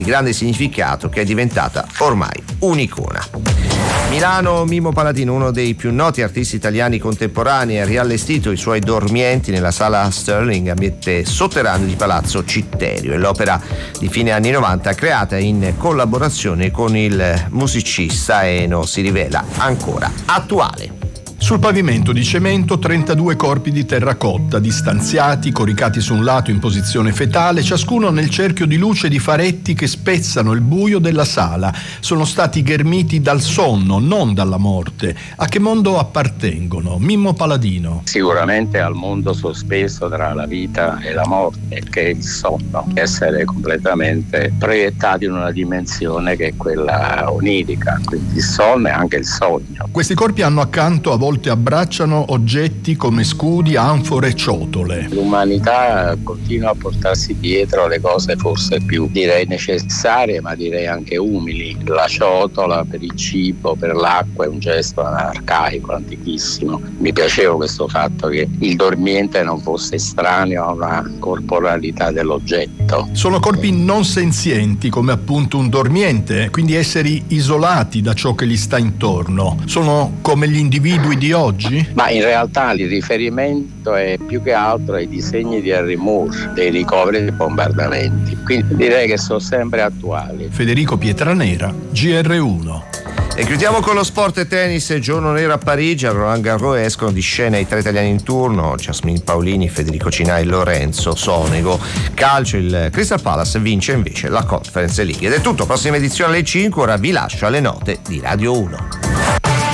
grande significato che è diventata ormai un'icona. Milano, Mimmo Paladino, uno dei più noti artisti italiani contemporanei, ha riallestito i suoi dormienti nella sala Sterling, ambiente sotterraneo di Palazzo Citterio, e l'opera di fine anni 90 creata in collaborazione con il musicista Eno si rivela ancora attuale. Sul pavimento di cemento 32 corpi di terracotta, distanziati, coricati su un lato in posizione fetale, ciascuno nel cerchio di luce di faretti che spezzano il buio della sala. Sono stati ghermiti dal sonno, non dalla morte. A che mondo appartengono? Mimmo Paladino. Sicuramente al mondo sospeso tra la vita e la morte, che è il sonno. Essere completamente proiettati in una dimensione che è quella onirica, quindi il sonno e anche il sogno. Questi corpi hanno accanto, a volte abbracciano oggetti come scudi, anfore e ciotole. L'umanità continua a portarsi dietro le cose forse più, direi, necessarie, ma direi anche umili. La ciotola per il cibo, per l'acqua, è un gesto arcaico, antichissimo. Mi piaceva questo fatto che il dormiente non fosse estraneo a una corporalità dell'oggetto. Sono corpi non senzienti, come appunto un dormiente, quindi esseri isolati da ciò che gli sta intorno. Sono come gli individui di oggi? Ma in realtà il riferimento è più che altro ai disegni di Henry Moore, dei ricoveri dei bombardamenti. Quindi direi che sono sempre attuali. Federico Pietranera, GR1. E chiudiamo con lo sport e tennis. Giorno nero a Parigi, a Roland Garros escono di scena i 3 italiani in turno: Jasmine Paolini, Federico Cinai, Lorenzo Sonego. Calcio, il Crystal Palace vince invece la Conference League. Ed è tutto, prossima edizione alle 5, ora vi lascio alle note di Radio 1.